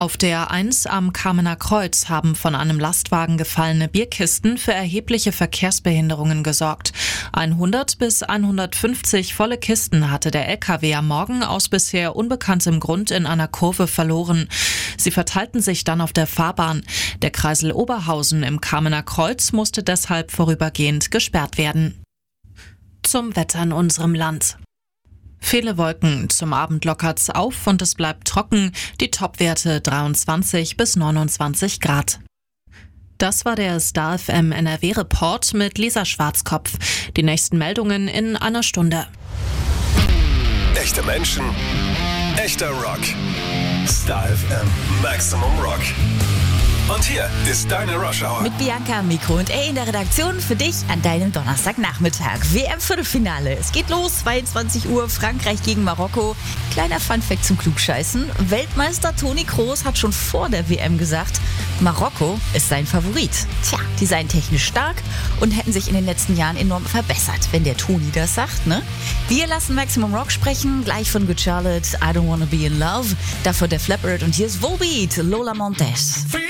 Auf der A1 am Kamener Kreuz haben von einem Lastwagen gefallene Bierkisten für erhebliche Verkehrsbehinderungen gesorgt. 100 bis 150 volle Kisten hatte der LKW am Morgen aus bisher unbekanntem Grund in einer Kurve verloren. Sie verteilten sich dann auf der Fahrbahn. Der Kreisel Oberhausen im Kamener Kreuz musste deshalb vorübergehend gesperrt werden. Zum Wetter in unserem Land. Viele Wolken, zum Abend lockert's auf und es bleibt trocken, die Topwerte 23 bis 29 Grad. Das war der Star FM NRW-Report mit Lisa Schwarzkopf. Die nächsten Meldungen in einer Stunde. Echte Menschen, echter Rock. Star FM Maximum Rock. Und hier ist deine Rush Hour. Mit Bianca am Mikro und in der Redaktion für dich an deinem Donnerstagnachmittag. WM-Viertelfinale. Es geht los, 22 Uhr, Frankreich gegen Marokko. Kleiner Funfact zum Klugscheißen. Weltmeister Toni Kroos hat schon vor der WM gesagt, Marokko ist sein Favorit. Tja, die seien technisch stark und hätten sich in den letzten Jahren enorm verbessert, wenn der Toni das sagt, ne? Wir lassen Maximum Rock sprechen, gleich von Good Charlotte, I Don't Wanna Be in Love. Davor der Flappert und hier ist Volbeat, Lola Montez.